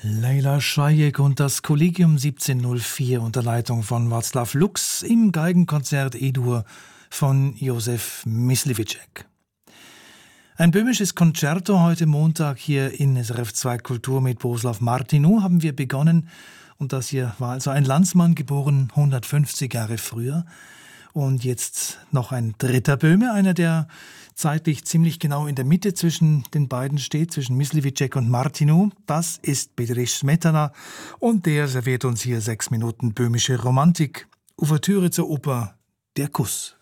Leila Schajek und das Collegium 1704 unter Leitung von Václav Lux im Geigenkonzert E-Dur von Josef Myslivicek. Ein böhmisches Concerto heute Montag hier in SRF 2 Kultur mit Bohuslav Martinu haben wir begonnen. Und das hier war also ein Landsmann, geboren 150 Jahre früher. Und jetzt noch ein dritter Böhme, einer, der zeitlich ziemlich genau in der Mitte zwischen den beiden steht, zwischen Myslivicek und Martinu. Das ist Bedřich Smetana und der serviert uns hier 6 Minuten böhmische Romantik. Ouvertüre zur Oper Der Kuss.